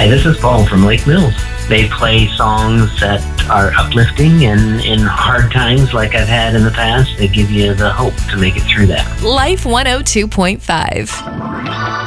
Hi, this is Paul from Lake Mills. They play songs that are uplifting, and in hard times like I've had in the past, they give you the hope to make it through that. Life 102.5.